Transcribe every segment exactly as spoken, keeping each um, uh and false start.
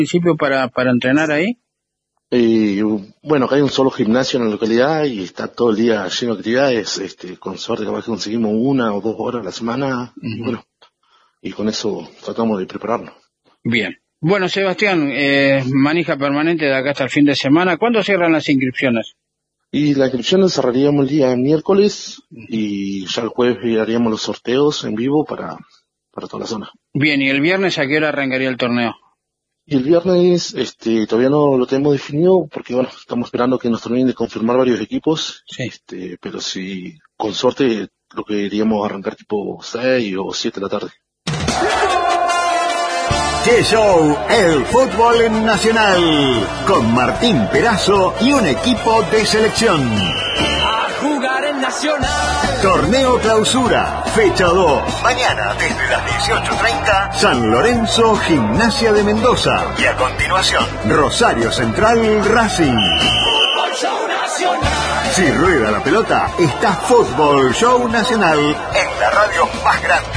municipio para, para entrenar ahí? Eh, bueno, acá hay un solo gimnasio en la localidad y está todo el día lleno de actividades, este, con suerte capaz que conseguimos una o dos horas a la semana, uh-huh. y bueno, y con eso tratamos de prepararnos. Bien. Bueno, Sebastián, eh, manija permanente de acá hasta el fin de semana. ¿Cuándo cierran las inscripciones? Y la inscripción la cerraríamos el día miércoles y ya el jueves haríamos los sorteos en vivo para, para toda la zona. Bien, ¿y el viernes a qué hora arrancaría el torneo? Y el viernes este, todavía no lo tenemos definido porque bueno, estamos esperando que nos terminen de confirmar varios equipos, sí. este, pero si con suerte lo que queríamos arrancar tipo seis o siete de la tarde. G-Show, el fútbol en Nacional, con Martín Perazo y un equipo de selección. A jugar en Nacional. Torneo Clausura, fecha dos. Mañana desde las dieciocho treinta, San Lorenzo, Gimnasia de Mendoza. Y a continuación, Rosario Central, Racing. Fútbol Show Nacional. Si rueda la pelota, está Fútbol Show Nacional en la radio más grande.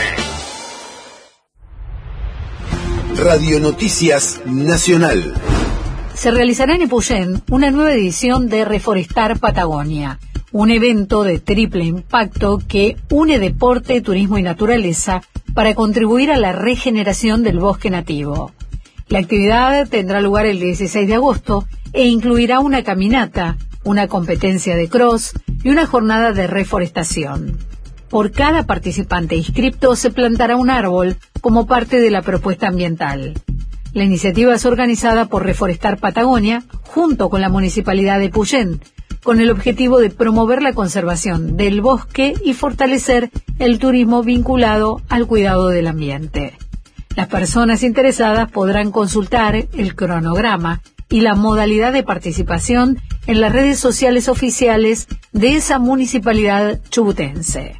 Radio Noticias Nacional. Se realizará en Epuyén una nueva edición de Reforestar Patagonia, un evento de triple impacto que une deporte, turismo y naturaleza para contribuir a la regeneración del bosque nativo. La actividad tendrá lugar el dieciséis de agosto e incluirá una caminata, una competencia de cross y una jornada de reforestación. Por cada participante inscripto se plantará un árbol como parte de la propuesta ambiental. La iniciativa es organizada por Reforestar Patagonia junto con la Municipalidad de Epuyén, con el objetivo de promover la conservación del bosque y fortalecer el turismo vinculado al cuidado del ambiente. Las personas interesadas podrán consultar el cronograma y la modalidad de participación en las redes sociales oficiales de esa municipalidad chubutense.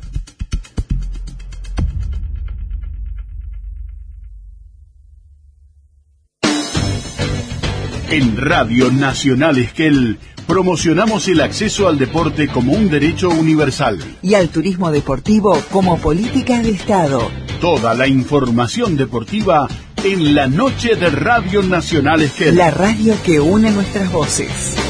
En Radio Nacional Esquel promocionamos el acceso al deporte como un derecho universal y al turismo deportivo como política de Estado. Toda la información deportiva en la noche de Radio Nacional Esquel. La radio que une nuestras voces.